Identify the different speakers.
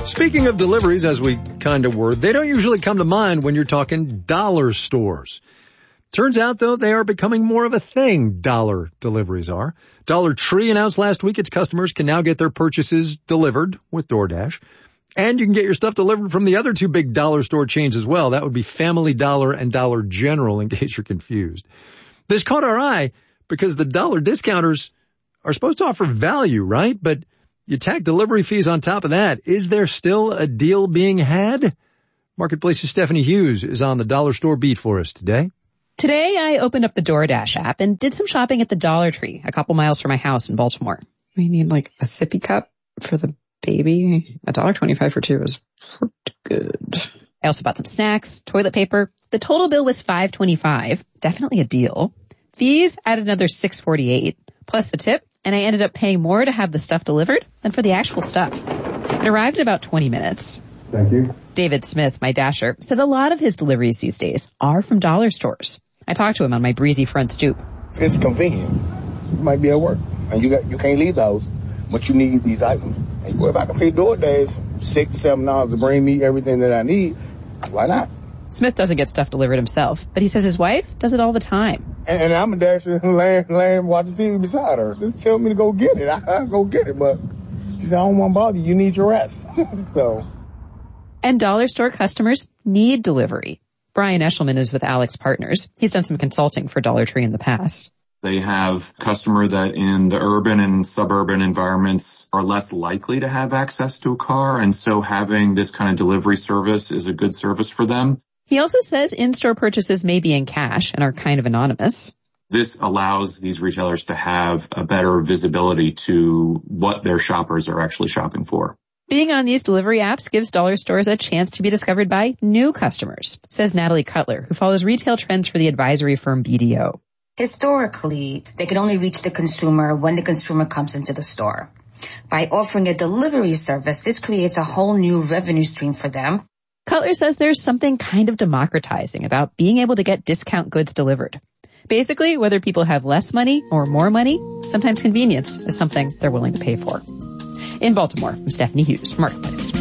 Speaker 1: Speaking of deliveries, as we kind of were, they don't usually come to mind when you're talking dollar stores. Turns out, though, they are becoming more of a thing, dollar deliveries are. Dollar Tree announced last week its customers can now get their purchases delivered with DoorDash. And you can get your stuff delivered from the other two big dollar store chains as well. That would be Family Dollar and Dollar General, in case you're confused. This caught our eye because the dollar discounters are supposed to offer value, right? But you tack delivery fees on top of that. Is there still a deal being had? Marketplace's Stephanie Hughes is on the dollar store beat for us today.
Speaker 2: Today, I opened up the DoorDash app and did some shopping at the Dollar Tree, a couple miles from my house in Baltimore.
Speaker 3: We need like a sippy cup for the baby. $1.25 for two is good.
Speaker 2: I also bought some snacks, toilet paper. The total bill was $5.25. Definitely a deal. Fees added another $6.48, plus the tip, and I ended up paying more to have the stuff delivered than for the actual stuff. It arrived in about 20 minutes.
Speaker 4: Thank you.
Speaker 2: David Smith, my dasher, says a lot of his deliveries these days are from dollar stores. I talked to him on my breezy front stoop.
Speaker 4: It's convenient. You might be at work, and you can't leave the house, but you need these items. And if I can pay DoorDash $6 to $7 to bring me everything that I need, why not?
Speaker 2: Smith doesn't get stuff delivered himself, but he says his wife does it all the time.
Speaker 4: And I'm a dasher laying watching TV beside her. Just tell me to go get it. I'll go get it, but she said, I don't want to bother you. You need your rest.
Speaker 2: And dollar store customers need delivery. Brian Eshelman is with Alex Partners. He's done some consulting for Dollar Tree in the past.
Speaker 5: They have a customer that in the urban and suburban environments are less likely to have access to a car, and so having this kind of delivery service is a good service for them.
Speaker 2: He also says in-store purchases may be in cash and are kind of anonymous.
Speaker 5: This allows these retailers to have a better visibility to what their shoppers are actually shopping for.
Speaker 2: Being on these delivery apps gives dollar stores a chance to be discovered by new customers, says Natalie Cutler, who follows retail trends for the advisory firm BDO.
Speaker 6: Historically, they could only reach the consumer when the consumer comes into the store. By offering a delivery service, this creates a whole new revenue stream for them.
Speaker 2: Cutler says there's something kind of democratizing about being able to get discount goods delivered. Basically, whether people have less money or more money, sometimes convenience is something they're willing to pay for. In Baltimore, I'm Stephanie Hughes, Marketplace.